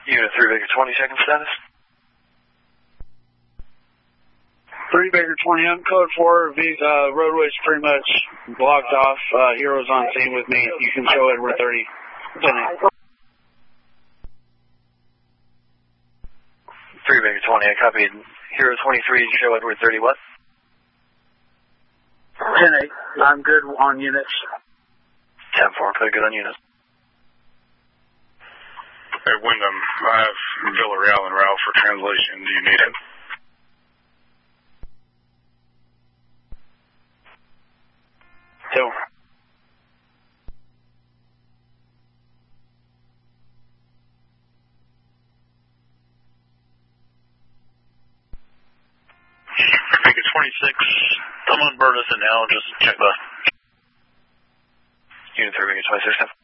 Unit 3 Baker 20, checking status. 3 Baker 20, I'm code 4. Roadway's pretty much blocked off. Hero's on scene with me. You can show Edward 30. 10-8. 3 Baker 20, I copied. Hero 23, show Edward 30, what? 10-8. I'm good on units. 10-4, code good on units. Hey, Wyndham, I have Villarreal and Ralph for translation. Do you need it? Two. Baker 26, I'm on Burleson now, just check the Unit 3 Baker 26 now.